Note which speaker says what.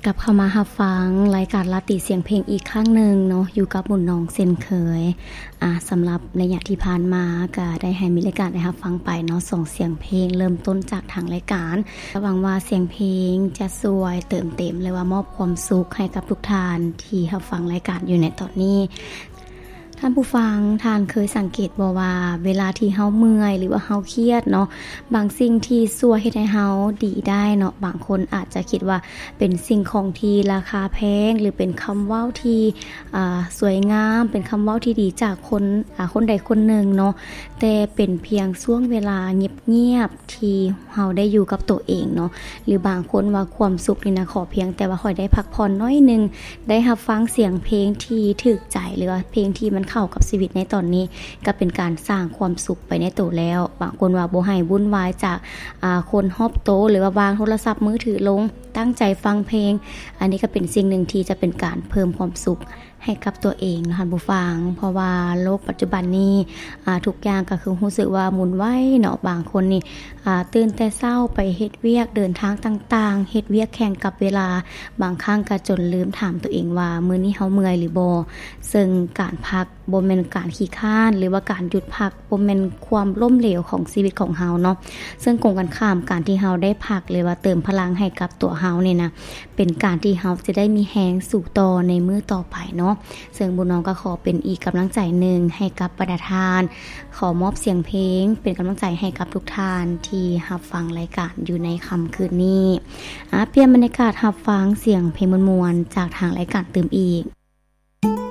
Speaker 1: กลับเข้ามารับฟังรายการลาติเสียงเพลงอีกครั้งหนึ่งเนาะอยู่กับหมุนน้องเช่นเคยสำหรับระยะที่ผ่านมาก็ได้ให้มีรายการได้รับฟังไปเนาะส่งเสียงเพลงเริ่มต้นจากทางรายการหวังว่าเสียงเพลงจะสวยเติมเต็มเลยว่ามอบความสุขให้กับทุกท่านที่รับฟังรายการอยู่ในตอนนี้ท่านผู้ฟังท่านเคยสังเกตบ่ว่าเวลาที่เฮาเมื่อยหรือว่าเฮาเครียดเนาะบางสิ่งที่ช่วยเฮ็ดให้เฮาดีได้เนาะบางคนอาจจะคิดว่าเป็นสิ่งของที่ราคาแพงหรือเป็นคำเว้าที่สวยงามเป็นคำเว้าที่ดีจากคนใดคนหนึ่งเนาะแต่เป็นเพียงช่วงเวลาเงียบๆที่เฮาได้อยู่กับตัวเองเนาะหรือบางคนว่าความสุขนี่นะขอเพียงแต่ว่าค่อยได้พักผ่อนน้อยนึงได้รับฟังเสียงเพลงที่ถูกใจหรือว่าเพลงที่มันเข้ากับชีวิตในตอนนี้ก็เป็นการสร้างความสุขไปในตัวแล้วบางคนว่าบ่ให้วุ่นวายจากคนรอบโต๊ะหรือว่าวางโทรศัพท์มือถือลงตั้งใจฟังเพลงอันนี้ก็เป็นสิ่งหนึ่งที่จะเป็นการเพิ่มความสุขให้กับตัวเองนะคะผู้ฟังเพราะว่าโลกปัจจุบันนี้ทุกอย่างก็คือรู้สึกว่าหมุนไวเนาะบางคนนี่ตื่นแต่เช้าไปเฮ็ดเวียกเดินทางต่างๆเฮ็ดเวียกแข่งกับเวลาบางครั้งก็จนลืมถามตัวเองว่ามื้อนี้เฮาเมื่อยหรือบ่ซึ่งการพักบ่แม่นการขี้ค้านหรือว่าการหยุดพักบ่แม่นความล้มเหลวของชีวิตของเฮาเนาะซึ่งตรงกันข้ามการที่เฮาได้พักหรือว่าเติมพลังให้กับตัวเฮานี่นะเป็นการที่เฮาจะได้มีแรงสู่ต่อในมื้อต่อไปเนาะซึ่งบุญน้องก็ขอเป็นอีกกำลังใจหนึ่งให้กับประธานขอมอบเสียงเพลงเป็นกำลังใจให้กับทุกท่านที่รับฟังรายการอยู่ในค่ำคืนนี้เปลี่ยนบรรยากาศรับฟังเสียงเพลงมวลๆจากทางรายการเติมอีก